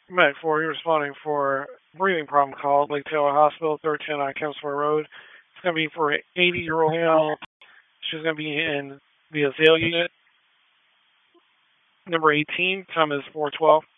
Med 4, you're responding for breathing problem call, Lake Taylor Hospital, 13 on Kempsford Road. It's going to be for an 80-year-old male. She's going to be in the Azale unit. Number 18, time is 412.